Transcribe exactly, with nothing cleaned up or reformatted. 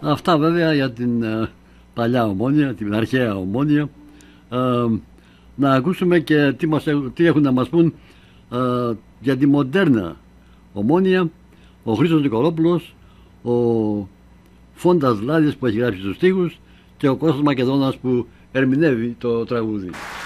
Αυτά βέβαια για την ε, παλιά Ομόνια, την αρχαία Ομόνια. Ε, να ακούσουμε και τι, μας, τι έχουν να μας πούν ε, για τη μοντέρνα Ομόνια ο Χρήστος Νικολόπουλος, ο Φόντας Λάδης που έχει γράψει τους στίχους και ο Κώστας Μακεδόνας που ερμηνεύει το τραγούδι.